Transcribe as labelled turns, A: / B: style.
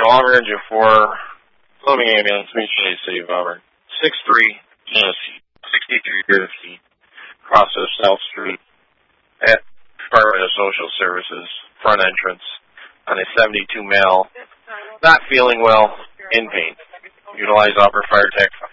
A: Auburn, Engine 4, floating ambulance, Mutual Aid, City of Auburn. 6-3, Genesee, 6350, cross of South Street at Department of Social Services, front entrance, on a 72 male, not feeling well, in pain. Utilize Auburn Fire Tech